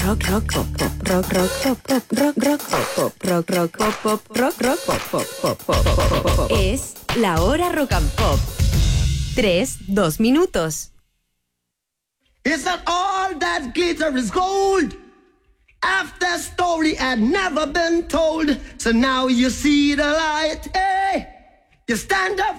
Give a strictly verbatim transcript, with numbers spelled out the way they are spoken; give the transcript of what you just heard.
rock, rock, pop, pop, rock, rock, pop, pop, rock, rock, pop, pop, rock, rock, pop, pop, rock, rock, pop, pop, pop, pop, pop, pop, pop. Es la hora rock and pop. Tres, dos minutos. It's not all that glitter is gold. After story had never been told. So now you see the light. Hey, you stand up